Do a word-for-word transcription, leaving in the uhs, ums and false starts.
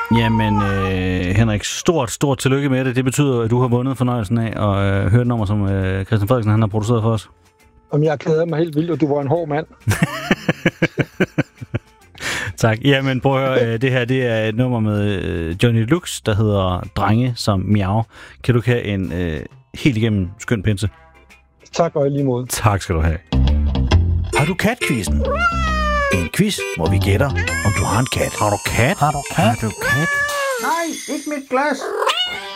Jamen, øh, Henrik, stort, stort tillykke med det. Det betyder, at du har vundet fornøjelsen af at øh, høre et nummer, som øh, Christian Frederiksen han har produceret for os. Om jeg klæder mig helt vildt, og du var en hård mand. Tak. Jamen, prøv at høre. Det her, det er et nummer med Johnny Lux, der hedder Drenge som Miau. Kan du have en øh, helt igennem skøn pinse? Tak og i lige måde. Tak skal du have. Har du katquizzen? En quiz, hvor vi gætter, om du har en kat. Har du kat? Har du kat? Har du kat? Nej, ikke mit glas.